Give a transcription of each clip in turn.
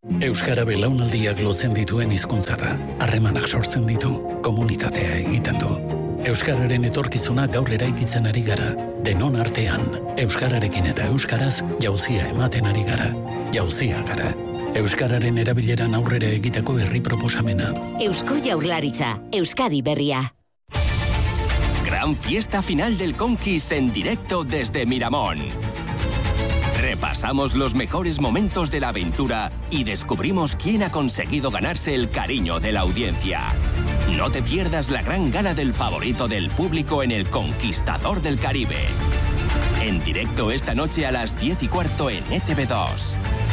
Euskara belaunaldiak lotzen dituen hizkuntza da. Harremanak sortzen ditu, komunitatea egiten du. Euskararen etorkizuna gaur eraikitzen ari gara. Denon artean, euskararekin eta euskaraz jauzia ematen ari gara. Jauzia gara. Euskararen erabileran aurrera egiteko herri proposamena. Eusko Jaurlaritza, Euskadi berria. Gran fiesta final del Conquis en directo desde Miramón. Repasamos los mejores momentos de la aventura y descubrimos quién ha conseguido ganarse el cariño de la audiencia. No te pierdas la gran gala del favorito del público en El Conquistador del Caribe. En directo esta noche a las 10:15 en ETV2.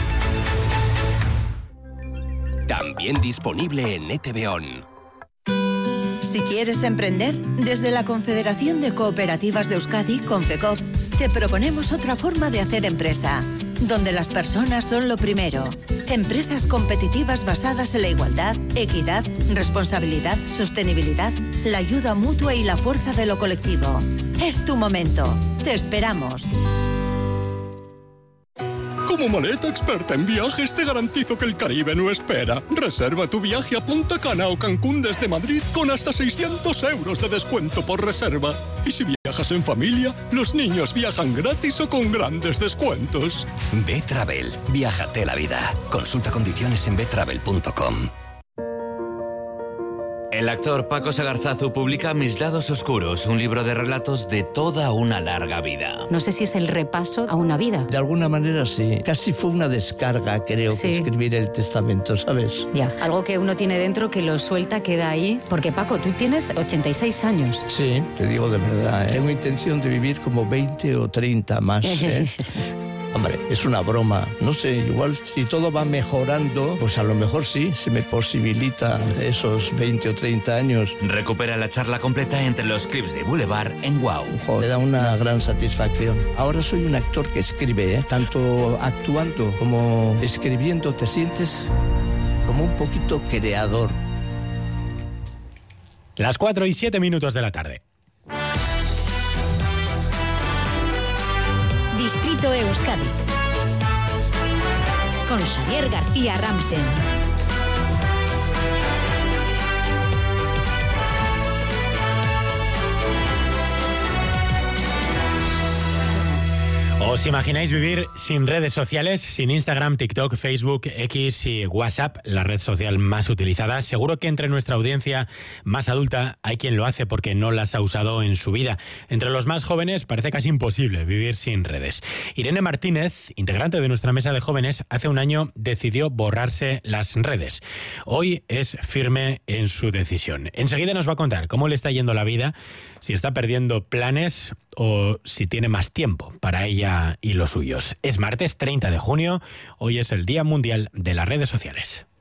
También disponible en ETV On. Si quieres emprender, desde la Confederación de Cooperativas de Euskadi, Confecop, te proponemos otra forma de hacer empresa, donde las personas son lo primero. Empresas competitivas basadas en la igualdad, equidad, responsabilidad, sostenibilidad, la ayuda mutua y la fuerza de lo colectivo. Es tu momento. Te esperamos. Como maleta experta en viajes, te garantizo que el Caribe no espera. Reserva tu viaje a Punta Cana o Cancún desde Madrid con hasta 600 euros de descuento por reserva. Y si viajas en familia, los niños viajan gratis o con grandes descuentos. B-Travel. Viájate la vida. Consulta condiciones en betravel.com. El actor Paco Sagarzazu publica Mis lados oscuros, un libro de relatos de toda una larga vida. No sé si es el repaso a una vida. De alguna manera sí. Casi fue una descarga, creo, que escribir el testamento, ¿sabes? Ya, algo que uno tiene dentro que lo suelta, queda ahí. Porque Paco, tú tienes 86 años. Sí, te digo de verdad, ¿eh? Tengo intención de vivir como 20 o 30 más, ¿eh? Hombre, es una broma. No sé, igual si todo va mejorando, pues a lo mejor sí, se me posibilita esos 20 o 30 años. Recupera la charla completa entre los clips de Boulevard en WOW. Me da una gran satisfacción. Ahora soy un actor que escribe, ¿eh? Tanto actuando como escribiendo te sientes como un poquito creador. Las 4:07 de la tarde. Distrito Euskadi con Xavier García Ramsten. ¿Os imagináis vivir sin redes sociales, sin Instagram, TikTok, Facebook, X y WhatsApp, la red social más utilizada? Seguro que entre nuestra audiencia más adulta hay quien lo hace porque no las ha usado en su vida. Entre los más jóvenes parece casi imposible vivir sin redes. Irene Martínez, integrante de nuestra mesa de jóvenes, hace un año decidió borrarse las redes. Hoy es firme en su decisión. Enseguida nos va a contar cómo le está yendo la vida, si está perdiendo planes o si tiene más tiempo para ella y los suyos. Es martes 30 de junio, hoy es el Día Mundial de las Redes Sociales.